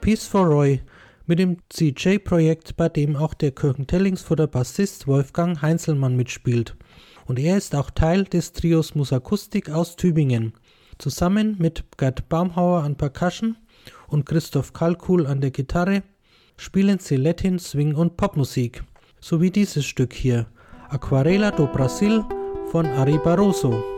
Peace for Roy mit dem CJ-Projekt, bei dem auch der Kirchentellingshooder Bassist Wolfgang Heinzelmann mitspielt. Und er ist auch Teil des Trios Musakustik aus Tübingen. Zusammen mit Gerd Baumhauer an Percussion und Christoph Kalkuhl an der Gitarre spielen sie Latin, Swing und Popmusik. So wie dieses Stück hier, Aquarela do Brasil von Ari Barroso.